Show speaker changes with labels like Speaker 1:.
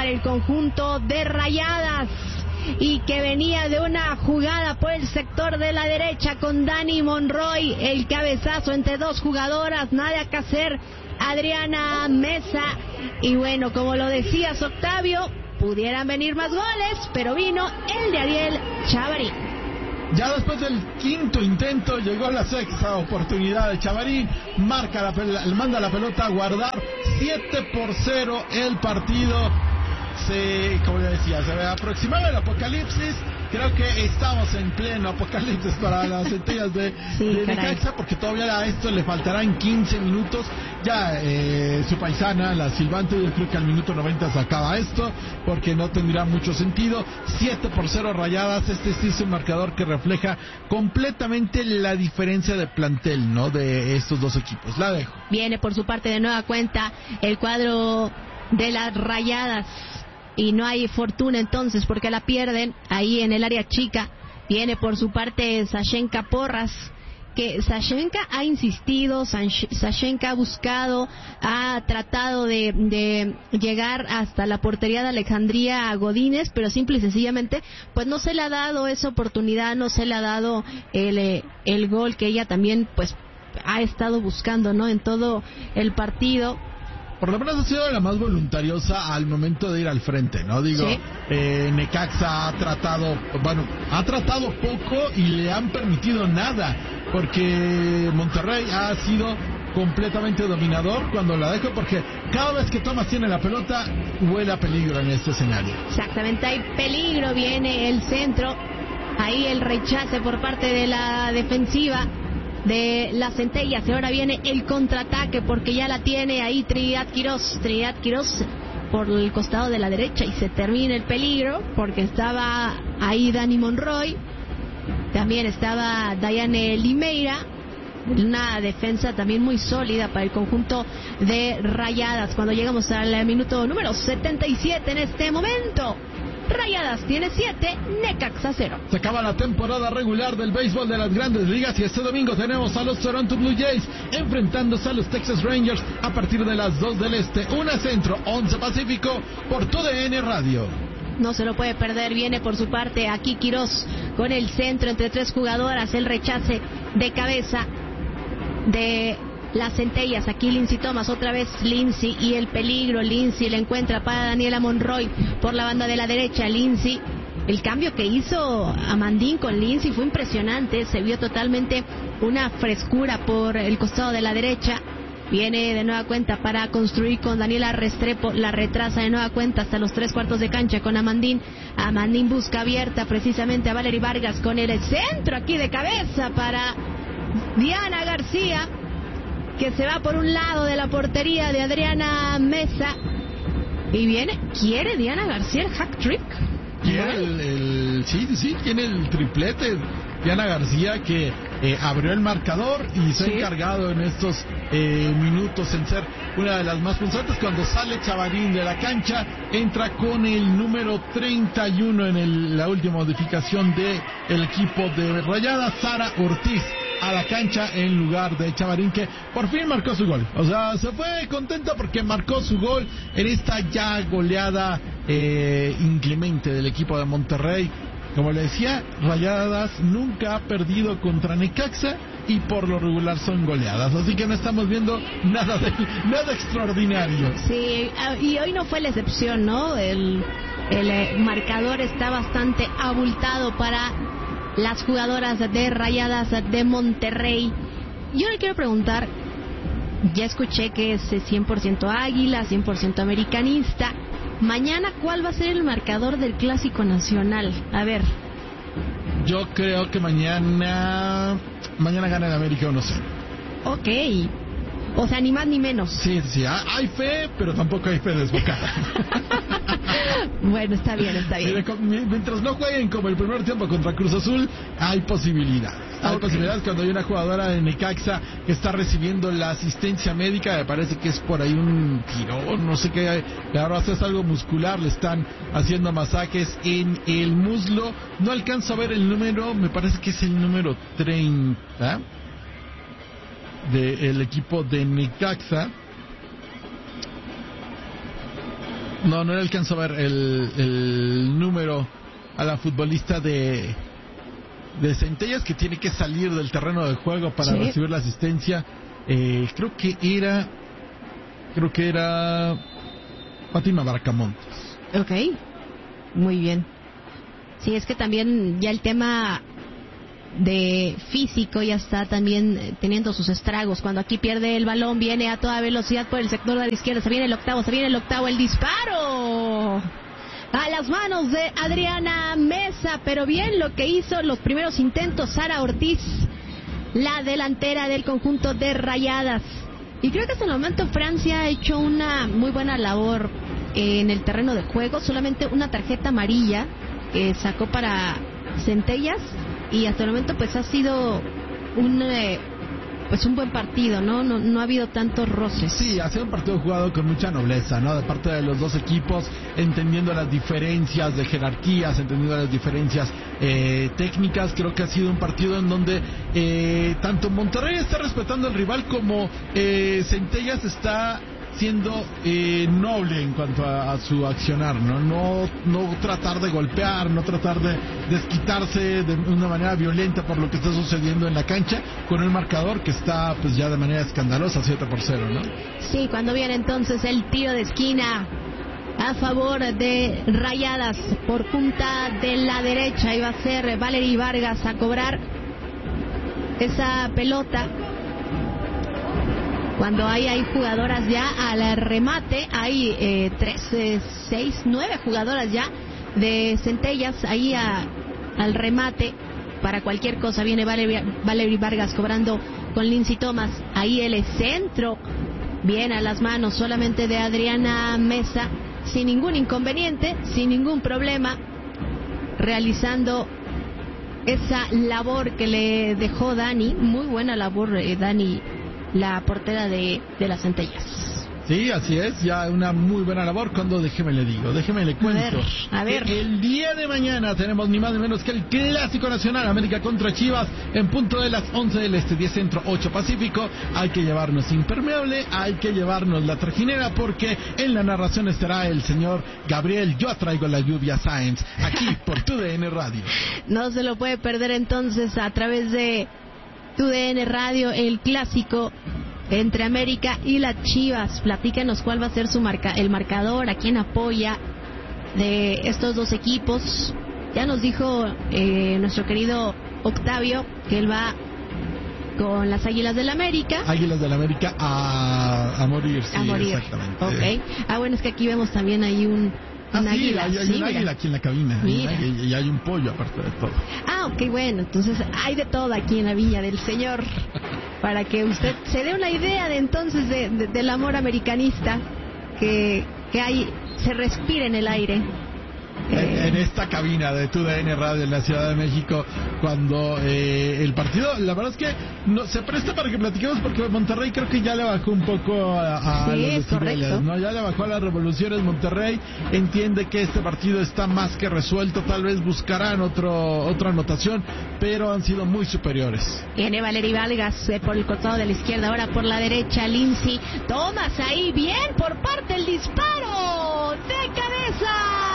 Speaker 1: para el conjunto de Rayadas, y que venía de una jugada por el sector de la derecha con Dani Monroy, el cabezazo entre dos jugadoras, nada que hacer Adriana Mesa, y bueno, como lo decías, Octavio, pudieran venir más goles, pero vino el de Ariel Chavarín.
Speaker 2: Ya después del quinto intento llegó la sexta oportunidad de Chavarín, manda la pelota a guardar, 7-0 el partido. Como le decía, se aproximaba el apocalipsis. Creo que estamos en pleno apocalipsis para las centellas de Necaxa, porque todavía a esto le faltarán 15 minutos. Ya su paisana, la Silvante, yo creo que al minuto 90 se acaba esto, porque no tendría mucho sentido. 7-0 Rayadas. Este sí es un marcador que refleja completamente la diferencia de plantel, ¿no?, de estos dos equipos. La dejo.
Speaker 1: Viene por su parte de nueva cuenta el cuadro de las Rayadas, y no hay fortuna entonces porque la pierden ahí en el área chica. Viene por su parte Sashenka Porras, que Sashenka ha insistido, Sashenka ha buscado, ha tratado de llegar hasta la portería de Alejandría Godínez, pero simple y sencillamente pues no se le ha dado esa oportunidad, no se le ha dado el gol que ella también pues ha estado buscando, ¿no?, en todo el partido.
Speaker 2: Por lo menos ha sido la más voluntariosa al momento de ir al frente, ¿no? Digo, ¿sí? Necaxa ha tratado poco y le han permitido nada, porque Monterrey ha sido completamente dominador cuando la dejo, porque cada vez que Thomas tiene la pelota huele a peligro en este escenario.
Speaker 1: Exactamente, hay peligro, viene el centro, ahí el rechace por parte de la defensiva de las Centellas, y ahora viene el contraataque porque ya la tiene ahí Trinidad Quirós por el costado de la derecha, y se termina el peligro porque estaba ahí Dani Monroy, también estaba Dayane Limeira, una defensa también muy sólida para el conjunto de Rayadas. Cuando llegamos al minuto número 77 en este momento, Rayadas tiene 7, Necaxa 0.
Speaker 2: Se acaba la temporada regular del béisbol de las Grandes Ligas y este domingo tenemos a los Toronto Blue Jays enfrentándose a los Texas Rangers a partir de las 2 del Este, 1 Centro, 11 Pacífico, por TUDN Radio.
Speaker 1: No se lo puede perder. Viene por su parte aquí Quirós con el centro entre tres jugadoras, el rechace de cabeza de las Centellas. Aquí Lindsay Thomas, otra vez Lindsay, y el peligro. Lindsay la encuentra para Daniela Monroy por la banda de la derecha. Lindsay, el cambio que hizo Amandín con Lindsay fue impresionante, se vio totalmente una frescura por el costado de la derecha. Viene de nueva cuenta para construir con Daniela Restrepo, la retrasa de nueva cuenta hasta los 3/4 de cancha con Amandín. Amandín busca abierta precisamente a Valery Vargas con el centro aquí de cabeza para Diana García, que se va por un lado de la portería de Adriana Mesa, y quiere Diana García el hack trick.
Speaker 2: Sí, tiene el triplete Diana García, que abrió el marcador y se ha encargado en estos minutos en ser una de las más punzantes. Cuando sale Chavarín de la cancha, entra con el número 31 en la última modificación del equipo de Rayadas, Sara Ortiz, a la cancha en lugar de Chavarín, que por fin marcó su gol. O sea, se fue contenta porque marcó su gol en esta ya goleada inclemente del equipo de Monterrey. Como le decía, Rayadas nunca ha perdido contra Necaxa y por lo regular son goleadas, así que no estamos viendo nada extraordinario.
Speaker 1: Sí, y hoy no fue la excepción, ¿no? El marcador está bastante abultado para las jugadoras de Rayadas de Monterrey. Yo le quiero preguntar, ya escuché que es 100% águila, 100% americanista. Mañana, ¿cuál va a ser el marcador del Clásico Nacional? A ver.
Speaker 2: Yo creo que mañana gana el América 1-0.
Speaker 1: Ok. O sea, ni más ni menos.
Speaker 2: Sí, hay fe, pero tampoco hay fe desbocada.
Speaker 1: Bueno, está bien.
Speaker 2: Mientras no jueguen como el primer tiempo contra Cruz Azul, hay posibilidades. Hay posibilidades cuando hay una jugadora de Necaxa que está recibiendo la asistencia médica, me parece que es por ahí un tirón, no sé qué, ahora es algo muscular, le están haciendo masajes en el muslo. No alcanzo a ver el número, me parece que es el número 30 del equipo de Necaxa. No le alcanzo a ver el número a la futbolista de Centellas, que tiene que salir del terreno de juego para recibir la asistencia. Creo que era Fátima Bracamontes.
Speaker 1: Ok, muy bien. Sí, es que también ya el tema de físico ya está también teniendo sus estragos. Cuando aquí pierde el balón, viene a toda velocidad por el sector de la izquierda, se viene el octavo, el disparo a las manos de Adriana Mesa, pero bien lo que hizo los primeros intentos Sara Ortiz, la delantera del conjunto de Rayadas. Y creo que hasta el momento Francia ha hecho una muy buena labor en el terreno de juego. Solamente una tarjeta amarilla sacó para Centellas, y hasta el momento pues ha sido un buen partido, no ha habido tantos roces.
Speaker 2: Sí, ha sido un partido jugado con mucha nobleza, ¿no? De parte de los dos equipos, entendiendo las diferencias de jerarquías, entendiendo las diferencias técnicas. Creo que ha sido un partido en donde tanto Monterrey está respetando al rival, como Centellas está siendo noble en cuanto a su accionar, no tratar de golpear, no tratar de desquitarse de una manera violenta por lo que está sucediendo en la cancha, con el marcador que está pues ya de manera escandalosa, 7-0, ¿no?
Speaker 1: Sí, cuando viene entonces el tiro de esquina a favor de Rayadas por punta de la derecha, iba a ser Valery Vargas a cobrar esa pelota. Cuando hay jugadoras ya al remate, hay 9 jugadoras ya de Centellas ahí al remate para cualquier cosa. Viene Valery Vargas cobrando con Lindsay Thomas, ahí el centro, bien a las manos solamente de Adriana Mesa, sin ningún inconveniente, sin ningún problema, realizando esa labor que le dejó Dani. Muy buena labor, Dani, la portera de las Centellas.
Speaker 2: Sí, así es, ya una muy buena labor. Cuando déjeme le cuento.
Speaker 1: A ver.
Speaker 2: El día de mañana tenemos ni más ni menos que el Clásico Nacional, América contra Chivas, en punto de las 11 del Este, 10 Centro, 8 Pacífico. Hay que llevarnos impermeable, hay que llevarnos la trajinera, porque en la narración estará el señor Gabriel Yo Traigo la Lluvia Sáenz, aquí por TUDN Radio.
Speaker 1: No se lo puede perder entonces a través de TUDN Radio, el clásico entre América y las Chivas. Platícanos cuál va a ser el marcador, a quién apoya de estos dos equipos. Ya nos dijo nuestro querido Octavio que él va con las Águilas del América.
Speaker 2: Águilas del América a morir, sí,
Speaker 1: a morir.
Speaker 2: Exactamente.
Speaker 1: Okay. Bueno, es que aquí vemos también ahí un águila.
Speaker 2: Hay un águila aquí en la cabina. Y hay un pollo aparte de todo.
Speaker 1: Ok, bueno, entonces hay de todo aquí en la Villa del Señor, para que usted se dé una idea de entonces del amor americanista que hay, se respira en el aire.
Speaker 2: En esta cabina de TUDN Radio en la Ciudad de México, cuando el partido, la verdad es que no se presta para que platiquemos, porque Monterrey creo que ya le bajó un poco a
Speaker 1: sí,
Speaker 2: los decibeles, ¿no? Ya le bajó a las revoluciones. Monterrey entiende que este partido está más que resuelto, tal vez buscarán otra anotación, pero han sido muy superiores.
Speaker 1: Viene Valery Vargas por el costado de la izquierda, ahora por la derecha Lindsay Thomas, ahí bien por parte el disparo de cabeza.